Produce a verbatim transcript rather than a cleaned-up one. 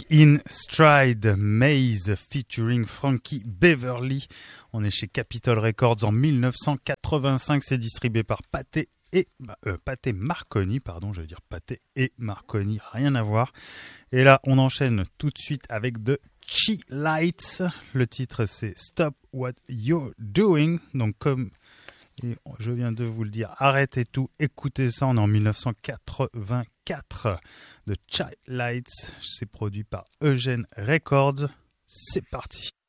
In Stride, Maze featuring Frankie Beverly. On est chez Capitol Records en dix-neuf cent quatre-vingt-cinq. C'est distribué par Pathé et euh, Pathé Marconi, pardon, je veux dire Pathé et Marconi, rien à voir. Et là, on enchaîne tout de suite avec The Chi Lights. Le titre, c'est Stop What You're Doing. Donc, comme et je viens de vous le dire, arrêtez tout, écoutez ça, on est en dix-neuf cent quatre-vingt-quatre. The Chi Lights, c'est produit par Eugène Records. C'est parti.